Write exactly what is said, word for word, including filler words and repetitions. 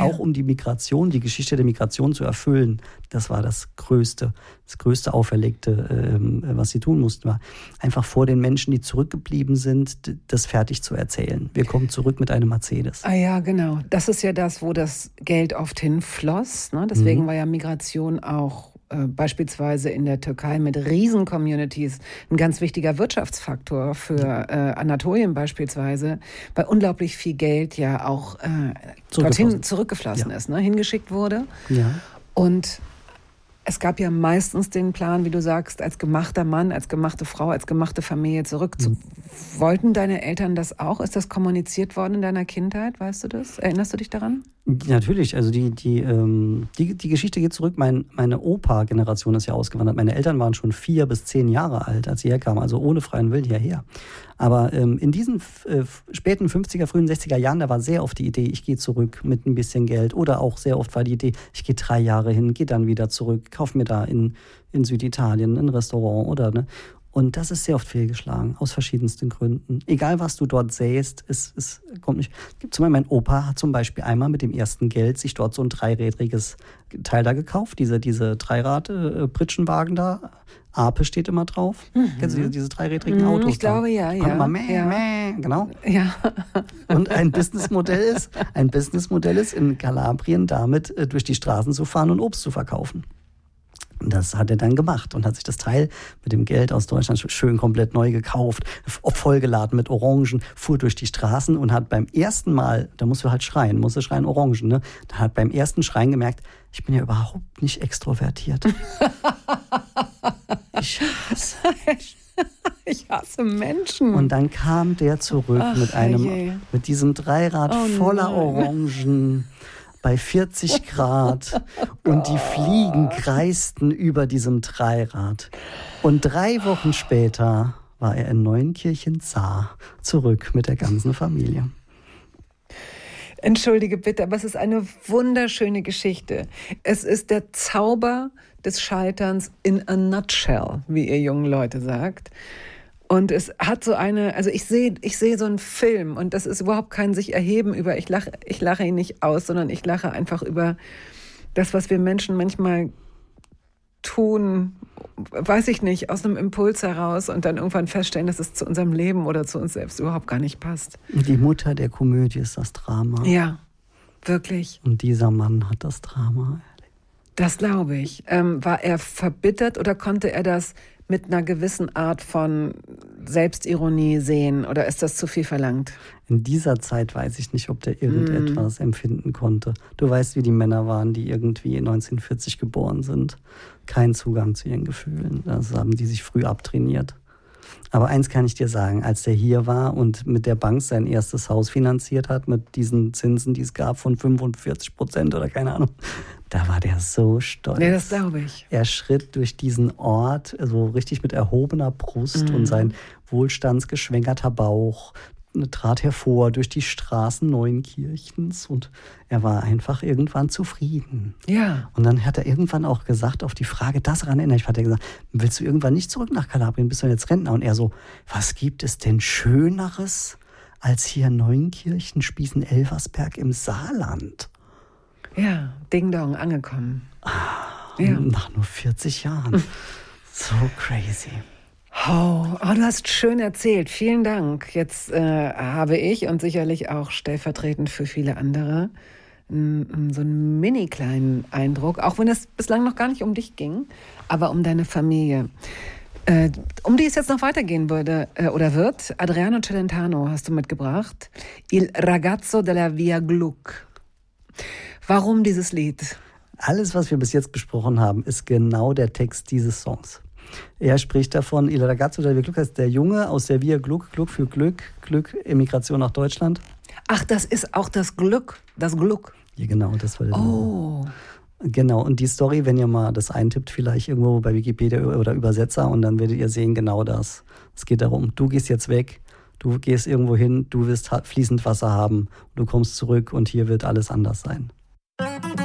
ja. auch um die Migration, die Geschichte der Migration zu erfüllen. Das war das Größte, das größte Auferlegte, ähm, was sie tun mussten, war einfach vor den Menschen, die zurückgeblieben sind, das fertig zu erzählen. Wir kommen zurück mit einem Mercedes. Ah ja, genau. Das ist ja das, wo das Geld oft hinfloss. Ne? Deswegen Mhm. war ja Migration auch äh, beispielsweise in der Türkei mit Riesen-Communities ein ganz wichtiger Wirtschaftsfaktor für äh, Anatolien beispielsweise, weil unglaublich viel Geld ja auch äh, dorthin zurückgeflossen ja. ist, ne? hingeschickt wurde. Ja. Und es gab ja meistens den Plan, wie du sagst, als gemachter Mann, als gemachte Frau, als gemachte Familie zurück. Mhm. Wollten deine Eltern das auch? Ist das kommuniziert worden in deiner Kindheit? Weißt du das? Erinnerst du dich daran? Natürlich, also die, die, ähm, die, die Geschichte geht zurück. Mein, meine Opa-Generation ist ja ausgewandert. Meine Eltern waren schon vier bis zehn Jahre alt, als sie herkamen, also ohne freien Willen hierher. Aber ähm, in diesen äh, späten fünfziger, frühen sechziger Jahren, da war sehr oft die Idee, ich gehe zurück mit ein bisschen Geld. Oder auch sehr oft war die Idee, ich gehe drei Jahre hin, gehe dann wieder zurück, kaufe mir da in, in Süditalien ein Restaurant oder ne. Und das ist sehr oft fehlgeschlagen, aus verschiedensten Gründen. Egal, was du dort sähst, es, es kommt nicht. Gibt zum Beispiel, mein Opa hat zum Beispiel einmal mit dem ersten Geld sich dort so ein dreirädriges Teil da gekauft, diese, diese Dreirad-Pritschenwagen da. Ape steht immer drauf. Mhm. Kennst du diese, diese dreirädrigen mhm, Autos? Ich glaube, ja, ja. Immer mäh, ja. mäh, genau. Ja. Und ein Businessmodell ist, ein Businessmodell ist, in Kalabrien damit äh, durch die Straßen zu fahren und Obst zu verkaufen. Das hat er dann gemacht und hat sich das Teil mit dem Geld aus Deutschland schön komplett neu gekauft, vollgeladen mit Orangen, fuhr durch die Straßen und hat beim ersten Mal, da musst du halt schreien, musst du schreien Orangen, ne? Da hat beim ersten Schreien gemerkt, ich bin ja überhaupt nicht extrovertiert. Ich hasse. Ich hasse Menschen. Und dann kam der zurück Ach, mit einem, je. mit diesem Dreirad oh, voller nein. Orangen. Bei vierzig Grad und die Fliegen kreisten über diesem Dreirad. Und drei Wochen später war er in Neunkirchen-Zaar zurück mit der ganzen Familie. Entschuldige bitte, aber es ist eine wunderschöne Geschichte. Es ist der Zauber des Scheiterns in a nutshell, wie ihr jungen Leute sagt. Und es hat so eine, also ich sehe ich sehe so einen Film und das ist überhaupt kein sich erheben über, ich lache, ich lache ihn nicht aus, sondern ich lache einfach über das, was wir Menschen manchmal tun, weiß ich nicht, aus einem Impuls heraus und dann irgendwann feststellen, dass es zu unserem Leben oder zu uns selbst überhaupt gar nicht passt. Die Mutter der Komödie ist das Drama. Ja, wirklich. Und dieser Mann hat das Drama erlebt. Das glaube ich. Ähm, war er verbittert oder konnte er das mit einer gewissen Art von Selbstironie sehen oder ist das zu viel verlangt? In dieser Zeit weiß ich nicht, ob der irgendetwas mm. empfinden konnte. Du weißt, wie die Männer waren, die irgendwie neunzehnhundertvierzig geboren sind. Kein Zugang zu ihren Gefühlen. Das haben die sich früh abtrainiert. Aber eins kann ich dir sagen, als der hier war und mit der Bank sein erstes Haus finanziert hat, mit diesen Zinsen, die es gab von fünfundvierzig Prozent oder keine Ahnung, da war der so stolz. Ja, das glaube ich. Er schritt durch diesen Ort, so richtig mit erhobener Brust mhm. und sein wohlstandsgeschwängerter Bauch trat hervor durch die Straßen Neunkirchens und er war einfach irgendwann zufrieden. Ja. Und dann hat er irgendwann auch gesagt, auf die Frage, das daran erinnere ich, hat er gesagt, willst du irgendwann nicht zurück nach Kalabrien, bist du jetzt Rentner? Und er so, was gibt es denn Schöneres als hier Neunkirchen, Spießen-Elversberg im Saarland? Ja, Ding Dong, angekommen. Ah, ja. Nach nur vierzig Jahren. So crazy. Oh, oh, du hast schön erzählt. Vielen Dank. Jetzt äh, habe ich und sicherlich auch stellvertretend für viele andere m, so einen mini kleinen Eindruck, auch wenn es bislang noch gar nicht um dich ging, aber um deine Familie. Äh, um die es jetzt noch weitergehen würde äh, oder wird. Adriano Celentano hast du mitgebracht. Il ragazzo della Via Gluck. Warum dieses Lied? Alles, was wir bis jetzt besprochen haben, ist genau der Text dieses Songs. Er spricht davon, Il ragazzo della Via Gluck heißt der Junge aus der Via Gluck, Gluck für Glück, Glück, Emigration nach Deutschland. Ach, das ist auch das Glück, das Glück. Ja, genau, das war der Oh. Genau, und die Story, wenn ihr mal das eintippt, vielleicht irgendwo bei Wikipedia oder Übersetzer, und dann werdet ihr sehen, genau das. Es geht darum, du gehst jetzt weg, du gehst irgendwo hin, du wirst fließend Wasser haben, du kommst zurück und hier wird alles anders sein.